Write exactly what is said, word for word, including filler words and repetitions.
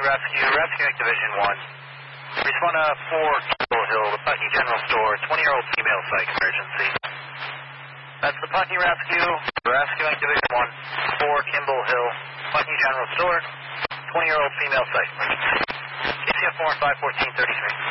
Rescue, rescuing Division one. Respond to four Kimball Hill, the Putney General Store, twenty-year-old female psych emergency. That's the Putney Rescue, rescuing Division one, four Kimball Hill, Putney General Store, twenty-year-old female psych emergency. K C F four and five fourteen thirty-three.